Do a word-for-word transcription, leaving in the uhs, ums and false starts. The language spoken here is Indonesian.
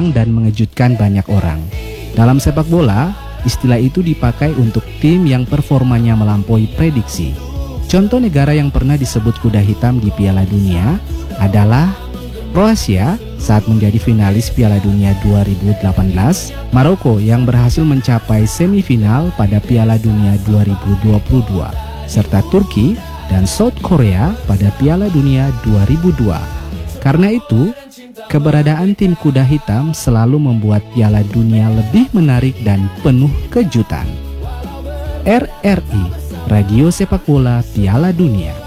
menantang dan mengejutkan banyak orang. Dalam sepak bola, istilah itu dipakai untuk tim yang performanya melampaui prediksi. Contoh negara yang pernah disebut kuda hitam di Piala Dunia adalah Kroasia saat menjadi finalis Piala Dunia dua ribu delapan belas, Maroko yang berhasil mencapai semifinal pada Piala Dunia dua ribu dua puluh dua, serta Turki dan South Korea pada Piala Dunia dua ribu dua. Karena itu, keberadaan tim kuda hitam selalu membuat Piala Dunia lebih menarik dan penuh kejutan. R R I, Radio Sepak Bola Piala Dunia.